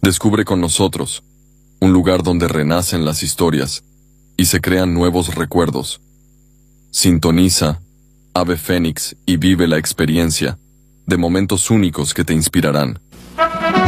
Descubre con nosotros un lugar donde renacen las historias y se crean nuevos recuerdos. Sintoniza Ave Fénix y vive la experiencia de momentos únicos que te inspirarán.